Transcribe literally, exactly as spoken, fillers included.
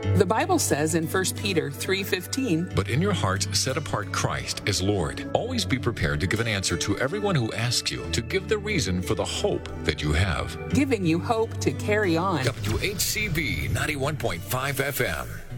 The Bible says in First Peter three fifteen, "But in your hearts set apart Christ as Lord. Always be prepared to give an answer to everyone who asks you to give the reason for the hope that you have." giving you hope to carry on. W H C B ninety-one point five F M.